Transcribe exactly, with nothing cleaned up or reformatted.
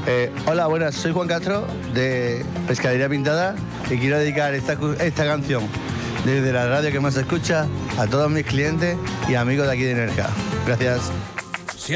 Eh, hola, buenas, soy Juan Castro de Pescadería Pintada y quiero dedicar esta, esta canción desde la radio que más se escucha a todos mis clientes y amigos de aquí de Nerja. Gracias.